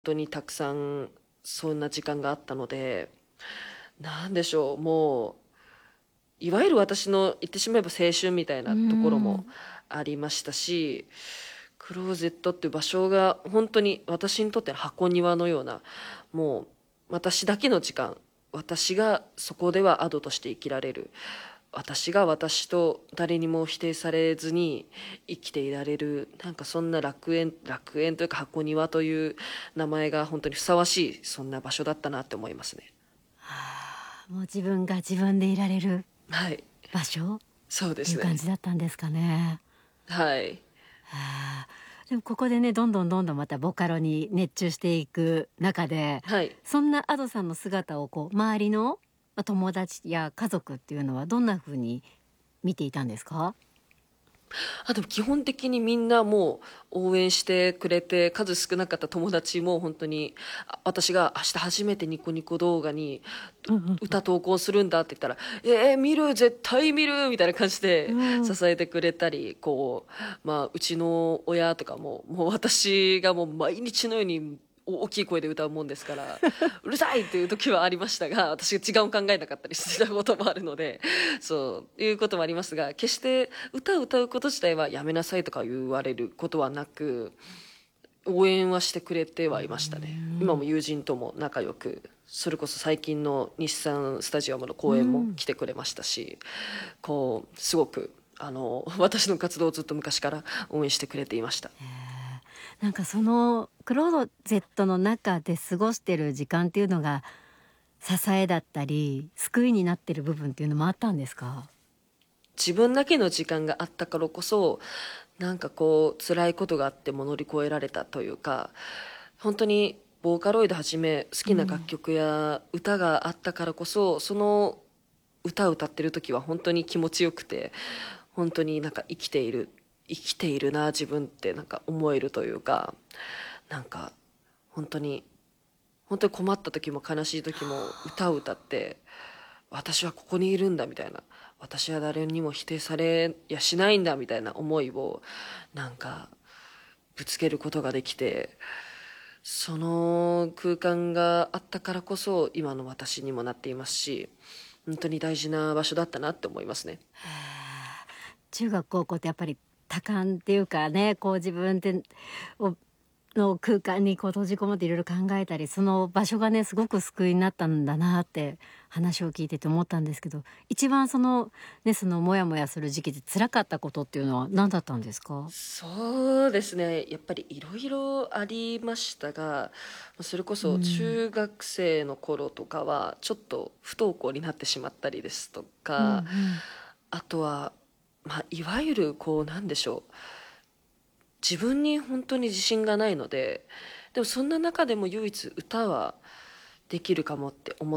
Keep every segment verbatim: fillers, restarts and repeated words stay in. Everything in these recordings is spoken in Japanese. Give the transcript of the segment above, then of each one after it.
当にたくさんそんな時間があったので、なんでしょう、もういわゆる私の言ってしまえば青春みたいうーなところもん。 ありましたし、クローゼットっていう場所が本当に私にとっての箱庭のような、もう私だけの時間、私がそこではアドとして生きられる、私が私と誰にも否定されずに生きていられる、なんかそんな楽園楽園というか箱庭という名前が本当にふさわしい、そんな場所だったなって思いますね。 はあ、もう自分が自分でいられるはい、 場所っそうでていう感すね。 じだったんですかね。 はい。 はあ、でもここでね、どんどんどんどんまたボカロに熱中していく中で、 はい。 そんな Ado さんの姿をこう周りの、ま、友達や家族っていうのはどんな風に見ていたんですか？ あ、でも基本的にみんなもう応援してくれて、数少なかった友達も本当に、あ私が明日初めてニコニコ動画にうんうん歌投稿するんだって言ったら、えー、見る絶対見るみたいな感じでうん。うん。 支えてくれたり、こう、まあ、うちの親とかも、もう私がもう毎日のように大きい声で歌うもんですから、うるさいっていう時はありましたが、私が時間を考えなかったりしてたこともあるので、そういうこともありますが、決して歌を歌うこと自体はやめなさいとか言われることはなく、応援はしてくれてはいましたね。今も友人とも仲良く、それこそ最近の日産スタジアムの公演もうん。 来てくれましたし、こうすごくあの私の活動をずっと昔から応援してくれていました。 へえ。なんかそのクローゼットの中で過ごしてる時間っていうのが支えだったり救いになってる部分っていうのもあったんですか？ 自分だけの時間があったからこそ、なんかこう辛いことがあっても乗り越えられたというか、本当にボーカロイドはじめ好きな楽うん。 曲や歌があったからこそ、その歌を歌ってる時は本当に気持ちよくて、本当になんか生きている生きているな自分ってなんか思えるというか、なんか本当に本当に困った時も悲しい時も歌を歌って、私はここにいるんだみたいな、私は誰にも否定されやしないんだみたいな思いをなんかぶつけることができて、その空間があったからこそ今の私にもなっていますし、本当に大事な場所だったなって思いますね。 へえ。中学高校ってやっぱり多感っていうかね、こう自分でをの空間にこう閉じこもっていろいろ考えたり、その場所がねすごく救いになったんだなって話を聞いてて思ったんですけど、一番そのね、そのモヤモヤする時期で辛かったことっていうのは何だったんですか？ そうですね。やっぱりいろいろありましたが、それこうそん。 中学生の頃とかはちょっと不登校になってしまったりですとうんうか、 ん。 あとは、まあ、いわゆるこうなんでしょう。自分に本当に自信がないので、でもそんな中でも唯一歌はできるかもって思って、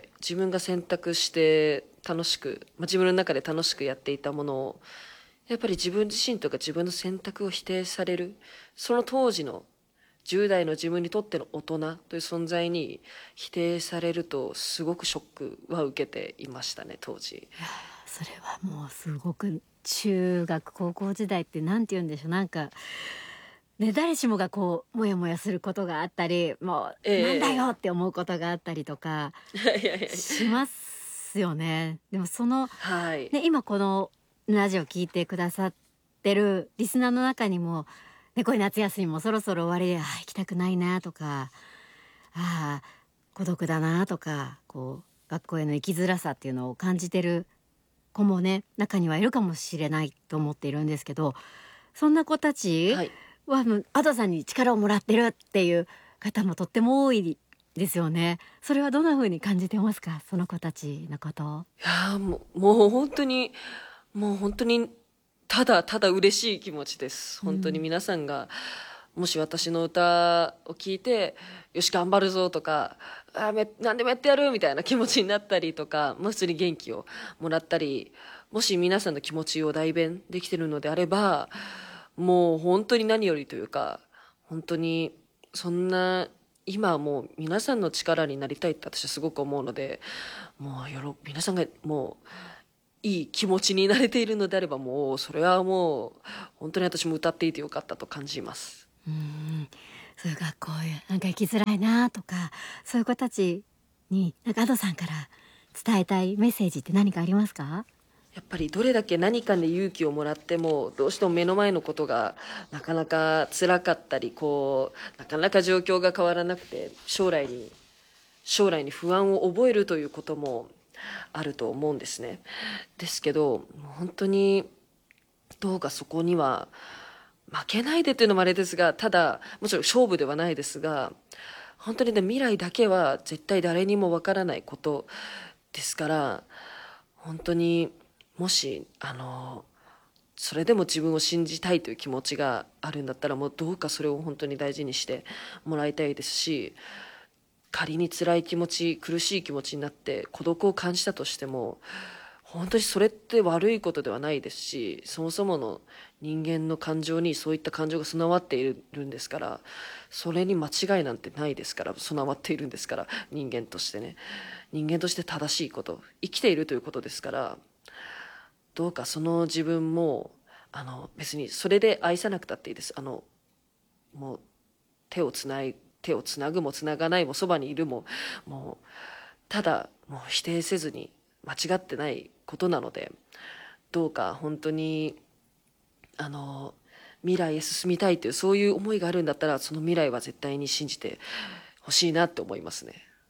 自分が選択して楽しく、まあ、自分の中で楽しくやっていたものを、やっぱり自分自身とか自分の選択を否定される、その当時のじゅう代の自分にとっての大人という存在に否定されるとすごくショックは受けていましたね、当時。 いや、それはもうすごく中学高校時代ってなんて言うんでしょう、なんかね、誰しもがこうモヤモヤすることがあったり、もええうなんだよええって思うことがあったりとかいやいやいやいしますよね。でもそのはい。 ね、今このラジオ聞いてくださってるリスナーの中にも、ね、こういう夏休みもそろそろ終わりで、あー行きたくないなとか、ああ孤独だなとか、こう学校への生きづらさっていうのを感じてる子もね、中にはいるかもしれないと思っているんですけど、そんな子たちはい。 は、もう、Ado さんに力をもらってるっていう方もとっても多いですよね。それはどんな風に感じてますか？その子たちのこと。 いやーもう、もう本当に、もう本当に、ただただ嬉しい気持ちです。本当にうん。 皆さんが、もし私の歌を聴いて、よし頑張るぞとか、あーめ、何でもやってやるみたいな気持ちになったりとか、まあ普通に元気をもらったり、もし皆さんの気持ちを代弁できてるのであれば、もう本当に何よりというか、本当に、そんな、今はもう皆さんの力になりたいって私はすごく思うので、もうよろ皆さんがもういい気持ちになれているのであれば、もうそれはもう本当に私も歌っていてよかったと感じます。 うん。 そういう学校へなんか行きづらいなとか、そういう子たちになんか Ado さんから伝えたいメッセージって何かありますか？ やっぱりどれだけ何かで勇気をもらってもどうしても目の前のことがなかなか辛かったり、こうなかなか状況が変わらなくて将来に将来に不安を覚えるということもあると思うんですね。ですけど本当にどうかそこには負けないでというのもあれですが、ただもちろん勝負ではないですが、本当にね、未来だけは絶対誰にもわからないことですから、本当にもしあのそれでも自分を信じたいという気持ちがあるんだったら、もうどうかそれを本当に大事にしてもらいたいですし、仮に辛い気持ち、苦しい気持ちになって孤独を感じたとしても、本当にそれって悪いことではないですし、そもそもの人間の感情にそういった感情が備わっているんですから、それに間違いなんてないですから、備わっているんですから、人間としてね、人間として正しいこと、生きているということですから、どうかその自分もあの別にそれで愛さなくたっていいです。あのもう手をつない手をつなぐもつながないもそばにいるも、もうただもう否定せずに、間違ってないことなので、どうか本当にあの未来へ進みたいというそういう思いがあるんだったら、その未来は絶対に信じてほしいなって思いますね。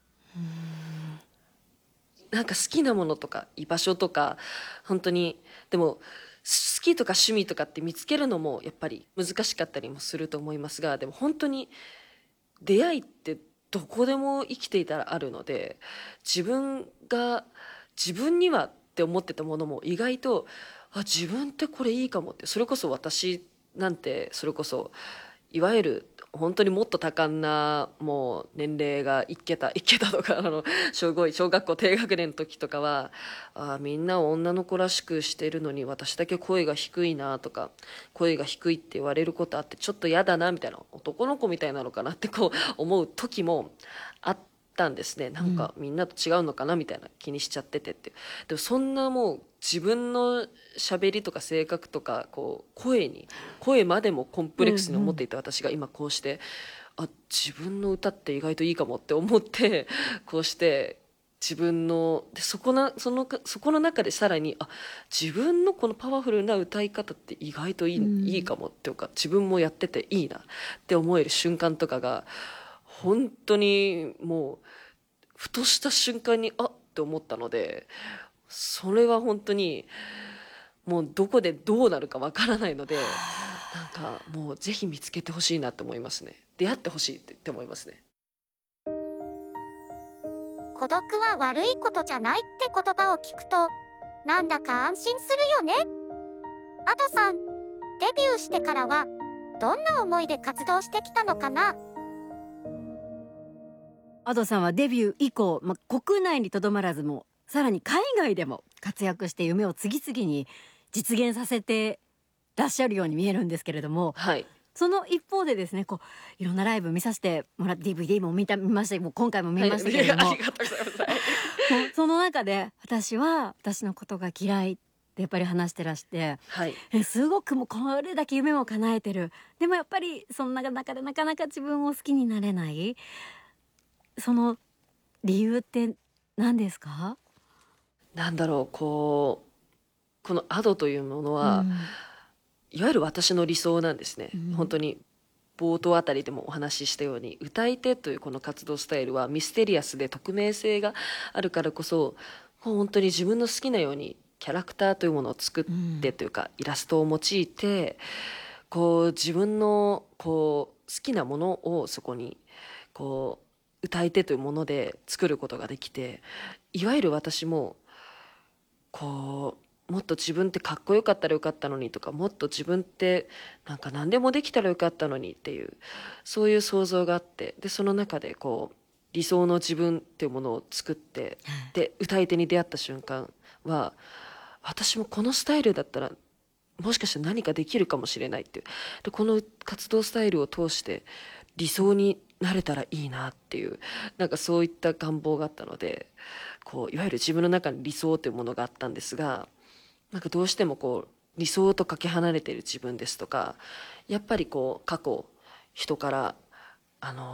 なんか好きなものとか居場所とか、本当にでも好きとか趣味とかって見つけるのもやっぱり難しかったりもすると思いますが、でも本当に出会いってどこでも生きていたらあるので、自分が自分にはって思ってたものも意外と、あ、自分ってこれいいかもって、それこそ私なんてそれこそいわゆる本当にもっと多感なもう年齢がいっけたいっけたとか、あの小ご小学校低学年の時とかは、あ、みんな女の子らしくしてるのに私だけ声が低いなとか、声が低いって言われることあってちょっと嫌だなみたいな、男の子みたいなのかなってこう思う時もあったんですね。なんかみんなと違うのかなみたいな気にしちゃっててって。でもそんなもう自分の喋りとか性格とかこう声に声までもコンプレックスに思っていた私が今こうして、あ、自分の歌って意外といいかもって思ってこうして自分のでそこなそのそこの中でさらに、あ、自分のこのパワフルな歌い方って意外といい、 うんいいかもっていうか、自分もやってていいなって思える瞬間とかが本当にもうふとした瞬間にあって思ったので、それは本当にもうどこでどうなるかわからないので、なんかもうぜひ見つけてほしいなと思いますね。出会ってほしいってって思いますね。 孤独は悪いことじゃないって言葉を聞くと、なんだか安心するよね。Adoさん、デビューしてからは、どんな思いで活動してきたのかな？ Adoさんはデビュー以降、ま、国内にとどまらずもさらに海外でも活躍して夢を次々に実現させてらっしゃるように見えるんですけれども、 はい。 その一方でですね、こういろんなライブ見させてもらって ディーブイディー も見た見ましたもう今回も見ましたけれども、 はい、ありがとうございます。はい。 もうその中で私は私のことが嫌いってやっぱり話してらして、 はい。 えすごくもうこれだけ夢も叶えてる、でもやっぱりその中でなかなか自分を好きになれない、その理由って何ですか？ なんだろう、こうこのアドというものは、 うんいわゆる私の理想なんですね。 うん本当に冒頭あたりでもお話ししたように、歌い手というこの活動スタイルはミステリアスで匿名性があるからこそ、こう本当に自分の好きなようにキャラクターというものを作ってというか、イラストを用いてこう自分のこう好きなものをそこにこう歌い手というもので作ることができて、いわゆる私もこうもっと自分ってかっこよかったらよかったのにとか、もっと自分ってなんか何でもできたらよかったのにっていう、そういう想像があって、でその中でこう理想の自分っていうものを作って、で歌い手に出会った瞬間は、私もこのスタイルだったらもしかして何かできるかもしれないっていう、でこの活動スタイルを通して理想になれたらいいなっていう、なんかそういった願望があったので、こういわゆる自分の中に理想というものがあったんですが、なんかどうしてもこう理想とかけ離れている自分ですとか、やっぱりこう過去人からあの